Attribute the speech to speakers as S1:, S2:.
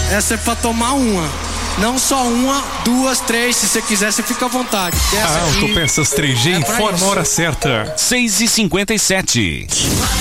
S1: Essa é pra tomar uma. Não só uma, duas, três. Se você quiser, você fica à vontade.
S2: A Autopeças 3G informa a hora certa.
S3: 6h57.